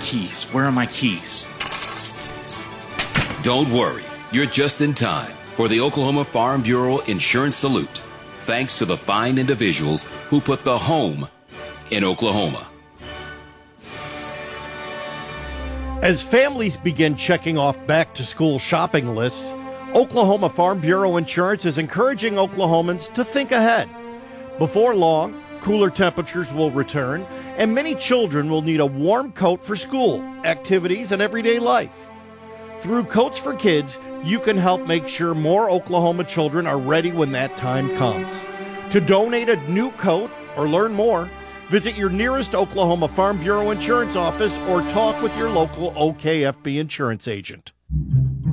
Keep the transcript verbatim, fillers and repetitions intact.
keys? Where are my keys? Don't worry. You're just in time for the Oklahoma Farm Bureau Insurance Salute, thanks to the fine individuals who put the home in Oklahoma. As families begin checking off back-to-school shopping lists, Oklahoma Farm Bureau Insurance is encouraging Oklahomans to think ahead. Before long, cooler temperatures will return, and many children will need a warm coat for school, activities, and everyday life. Through Coats for Kids, you can help make sure more Oklahoma children are ready when that time comes. To donate a new coat or learn more, visit your nearest Oklahoma Farm Bureau Insurance office or talk with your local O K F B insurance agent.